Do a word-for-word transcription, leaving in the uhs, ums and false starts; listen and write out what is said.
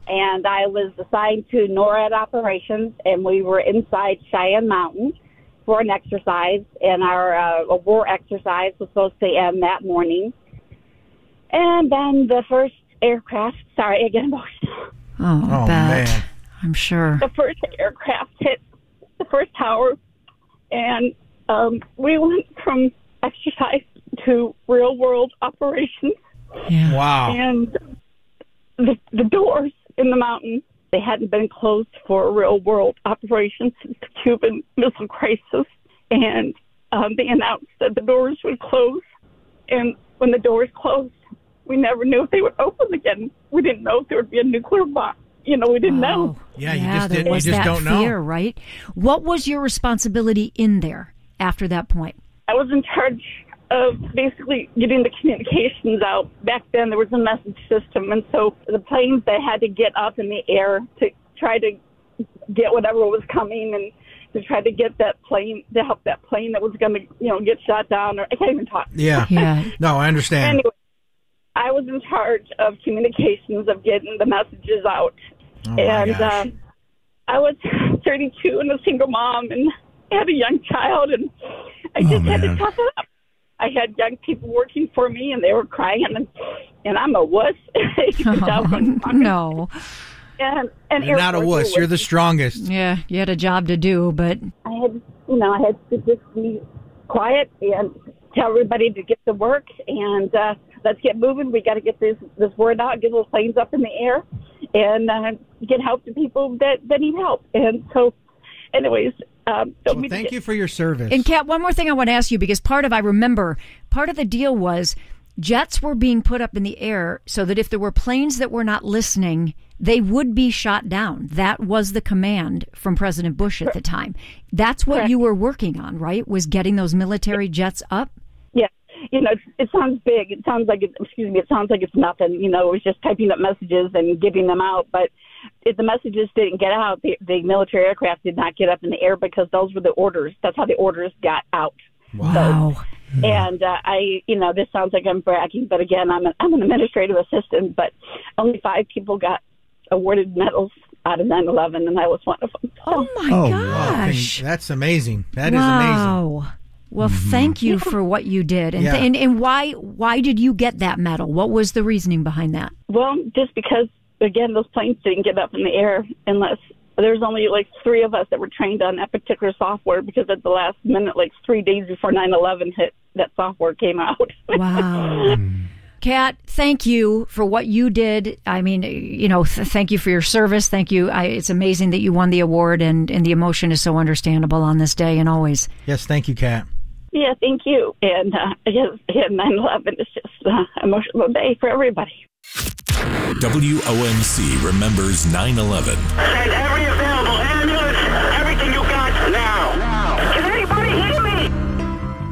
and I was assigned to NORAD operations, and we were inside Cheyenne Mountain for an exercise, and our uh, war exercise was supposed to end that morning. And then the first aircraft, sorry, I get emotional. Oh, oh bet. man. I'm sure. The first aircraft hit the first tower, and um, we went from exercise to real-world operations. Yeah. Wow. And the, the doors in the mountain, they hadn't been closed for a real-world operation since the Cuban Missile Crisis. And um, they announced that the doors would close. And when the doors closed, we never knew if they would open again. We didn't know if there would be a nuclear bomb. You know, we didn't oh. know. Yeah, you yeah, just, there did, you was just that don't fear, know. right? What was your responsibility in there after that point? I was in charge of basically getting the communications out. Back then, there was a message system, and so the planes, they had to get up in the air to try to get whatever was coming and to try to get that plane, to help that plane that was going to, you know, get shot down. Or I can't even talk. Yeah. Yeah. No, I understand. Anyway, I was in charge of communications, of getting the messages out. Oh, my and gosh. um, I was thirty-two and a single mom and had a young child, and I just Oh, had to man. tough it up. I had young people working for me, and they were crying, and and I'm a wuss. You can tell from Oh, no. And, and You're not a airports wuss. were You're the strongest. Yeah, you had a job to do, but I had, you know, I had to just be quiet and tell everybody to get to work and uh, let's get moving. We got to get this this word out, get those planes up in the air, and uh, get help to people that, that need help. And so, anyways, um, Well, thank you for your service. And Kat, one more thing I want to ask you, because part of, I remember, part of the deal was jets were being put up in the air so that if there were planes that were not listening, they would be shot down. That was the command from President Bush at the time. That's what Correct. you were working on, right? Was getting those military jets up? Yeah, you know, it, it sounds big. It sounds like, it, excuse me, it sounds like it's nothing. You know, it was just typing up messages and getting them out. But if the messages didn't get out, the, the military aircraft did not get up in the air because those were the orders. That's how the orders got out. Wow. So, and uh, I, you know, this sounds like I'm bragging, but again, I'm an, I'm an administrative assistant, but only five people got awarded medals out of nine eleven, and I was one of them. So. Oh, my Oh, gosh. wow. That's amazing. That is wow. amazing. Well, thank you for what you did. And, Yeah. and and why why did you get that medal? What was the reasoning behind that? Well, just because, again, those planes didn't get up in the air unless there's only like three of us that were trained on that particular software, because at the last minute, like three days before nine eleven hit, that software came out. Wow. Kat, thank you for what you did. I mean, you know, th- thank you for your service. Thank you. I, it's amazing that you won the award, and, and the emotion is so understandable on this day and always. Yes, thank you, Kat. Yeah, thank you. And uh, yes, yeah, nine eleven is just an emotional day for everybody. W O M C remembers nine eleven. And